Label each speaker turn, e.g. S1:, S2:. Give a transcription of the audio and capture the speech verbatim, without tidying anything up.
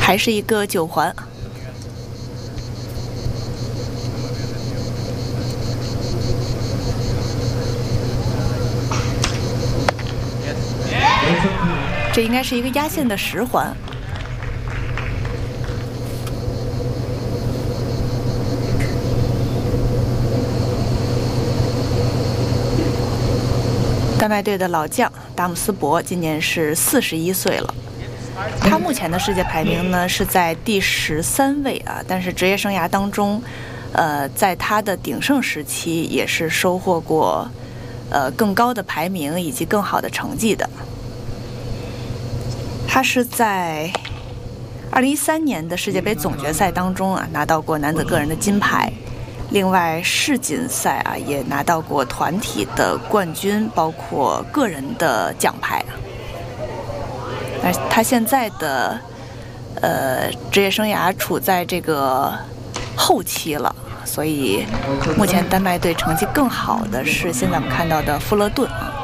S1: 还是一个九环。这应该是一个压线的十环。丹麦队的老将达姆斯伯今年是四十一岁了，他目前的世界排名呢是在第十三位啊，但是职业生涯当中，呃，在他的鼎盛时期也是收获过呃更高的排名以及更好的成绩的。他是在二零一三年的世界杯总决赛当中啊拿到过男子个人的金牌，另外世锦赛啊也拿到过团体的冠军，包括个人的奖牌。但是他现在的呃职业生涯处在这个后期了，所以目前丹麦队成绩更好的是现在我们看到的富勒顿啊。